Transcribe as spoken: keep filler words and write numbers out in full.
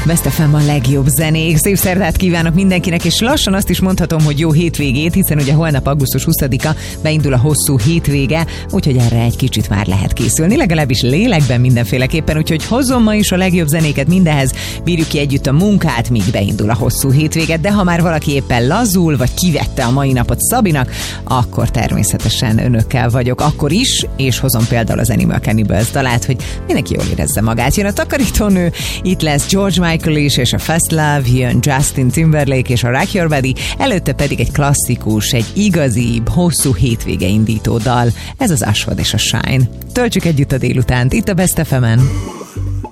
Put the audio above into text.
Best ef em a legjobb zenék. Szép szerdát kívánok mindenkinek, és lassan azt is mondhatom, hogy jó hétvégét, hiszen ugye holnap augusztus huszadika beindul a hosszú hétvége, úgyhogy erre egy kicsit már lehet készülni, legalábbis lélekben mindenféleképpen, úgyhogy hozzon ma is a legjobb zenéket mindenhez, bírjuk ki együtt a munkát, míg beindul a hosszú hétvége, de ha már valaki éppen lazul, vagy kivette a mai napot Szabinak, akkor természetesen önökkel vagyok, akkor is, és hozom például az Animal Cannibals dalát, hogy mindenki jól érezze magát. Jön a takarítónő, itt lesz George Michael is, és a Fast Love, jön Justin Timberlake és a Rock Your Body, előtte pedig egy klasszikus, egy igazi, hosszú hétvége indító dal, ez az Ashford és a Shine. Töltsük együtt a délutánt, itt a Best ef emen.